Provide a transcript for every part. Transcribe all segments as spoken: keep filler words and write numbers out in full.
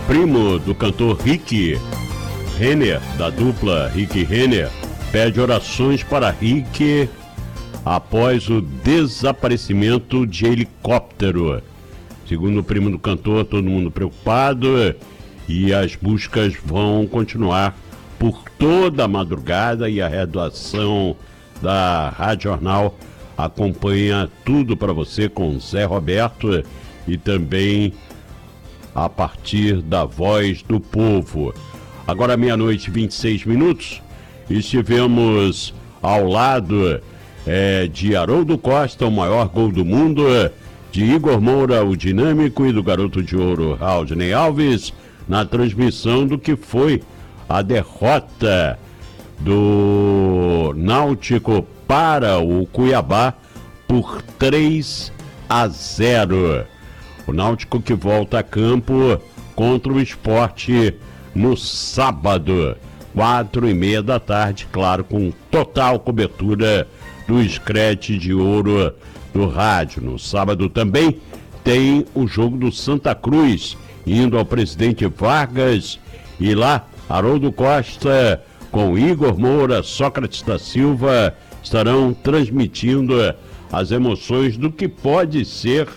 primo do cantor Rick Renner, da dupla Rick Renner, pede orações para Rick após o desaparecimento de helicóptero. Segundo o primo do cantor, todo mundo preocupado e as buscas vão continuar por toda a madrugada e a redação da Rádio Jornal acompanha tudo para você com Zé Roberto e também a partir da Voz do Povo. Agora meia-noite e vinte e seis minutos, estivemos ao lado é, de Haroldo Costa, o maior gol do mundo, de Igor Moura, o dinâmico, e do garoto de ouro Raudney Alves, na transmissão do que foi a derrota do Náutico para o Cuiabá por três a zero. O Náutico que volta a campo contra o Sport no sábado, quatro e meia da tarde, claro, com total cobertura do Scratch de ouro do rádio. No sábado também tem o jogo do Santa Cruz, indo ao Presidente Vargas, e lá Haroldo Costa com Igor Moura, Sócrates da Silva estarão transmitindo as emoções do que pode ser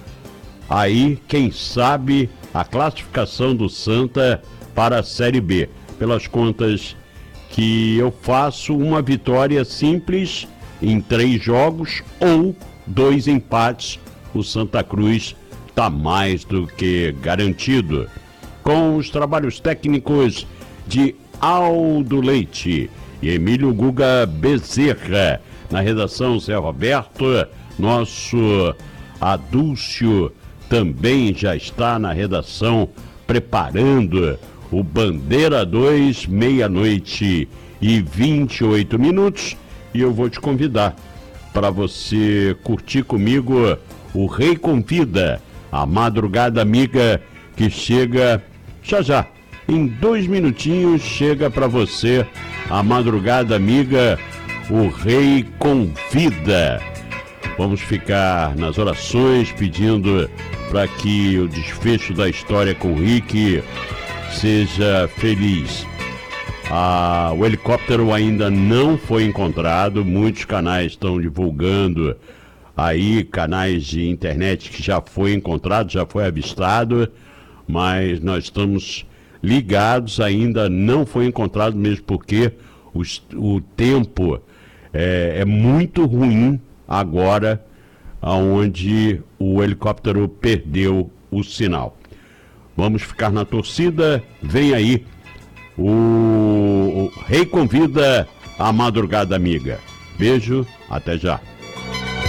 aí, quem sabe, a classificação do Santa para a Série B. Pelas contas que eu faço, uma vitória simples em três jogos ou dois empates, o Santa Cruz está mais do que garantido. Com os trabalhos técnicos de Aldo Leite e Emílio Guga Bezerra, na redação Zé Roberto, nosso Adúcio também já está na redação preparando o Bandeira dois, meia-noite e vinte e oito minutos, e eu vou te convidar para você curtir comigo o Rei Convida, a madrugada amiga que chega já já. Em dois minutinhos chega para você a madrugada amiga, o Rei Convida. Vamos ficar nas orações pedindo para que o desfecho da história com o Rick seja feliz. Ah, o helicóptero ainda não foi encontrado, muitos canais estão divulgando aí, canais de internet que já foi encontrado, já foi avistado, mas nós estamos ligados, ainda não foi encontrado, mesmo porque os, o tempo é, é muito ruim agora, onde o helicóptero perdeu o sinal. Vamos ficar na torcida, vem aí o, o Rei Convida, a madrugada amiga. Beijo, até já.